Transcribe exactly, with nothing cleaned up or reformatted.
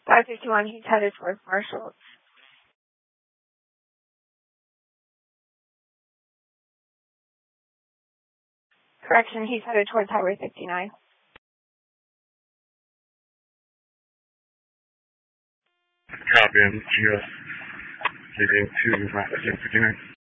five fifty-one, he's headed towards Marshall. Correction, he's headed towards Highway fifty-nine. Copy, I'm just leaving to Highway fifty-nine.